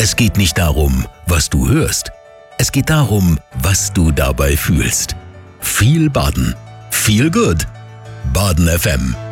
Es geht nicht darum, was du hörst. Es geht darum, was du dabei fühlst. Viel Baden. Feel good. Baden FM.